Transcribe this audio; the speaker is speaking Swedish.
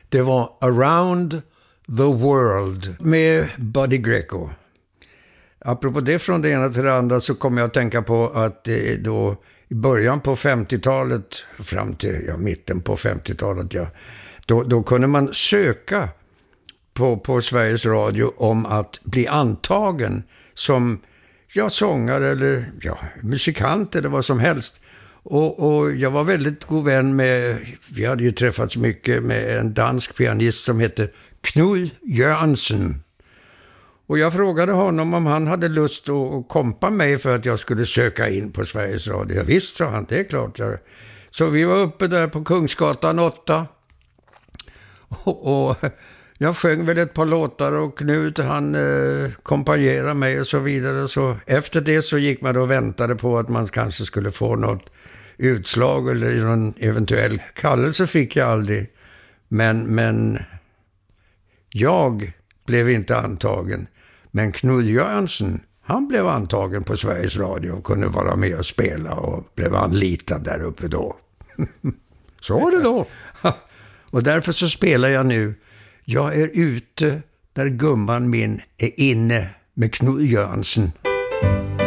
Det var Around the World med Buddy Greco. Apropå det, från det ena till det andra, så kommer jag att tänka på att då i början på 50-talet fram till mitten på 50-talet, då kunde man söka på Sveriges Radio om att bli antagen som sångare eller musikant eller vad som helst. Och jag var väldigt god vän med, vi hade ju träffats mycket, med en dansk pianist som heter Knud Jørgensen. Och jag frågade honom om han hade lust att kompa mig för att jag skulle söka in på Sveriges Radio. Ja, visst, sa han, det är klart. Så vi var uppe där på Kungsgatan 8. Och jag sjöng väl ett par låtar och Knut han kompanjerade mig och så vidare. Så efter det så gick man och väntade på att man kanske skulle få något utslag eller någon eventuell kallelse, fick jag aldrig. Men jag blev inte antagen. Men Knud Jørgensen, han blev antagen på Sveriges Radio och kunde vara med och spela och blev anlitad där uppe då. Så var det då. Och därför så spelar jag nu Jag är ute där gumman min är inne med Knud Jørgensen.